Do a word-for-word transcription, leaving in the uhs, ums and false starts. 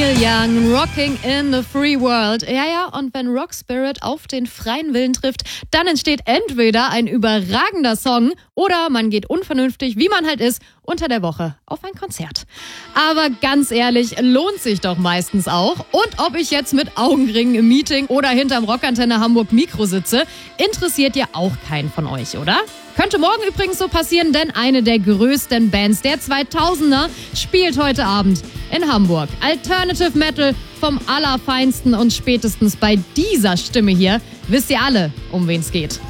Neil Young, Rocking in the Free World. Ja, ja, und wenn Rock Spirit auf den freien Willen trifft, dann entsteht entweder ein überragender Song oder man geht unvernünftig, wie man halt ist, unter der Woche auf ein Konzert. Aber ganz ehrlich, lohnt sich doch meistens auch. Und ob ich jetzt mit Augenringen im Meeting oder hinterm Rockantenne Hamburg Mikro sitze, interessiert ja auch keinen von euch, oder? Könnte morgen übrigens so passieren, denn eine der größten Bands der zweitausender spielt heute Abend in Hamburg. Alternative Metal vom Allerfeinsten und spätestens bei dieser Stimme hier wisst ihr alle, um wen es geht.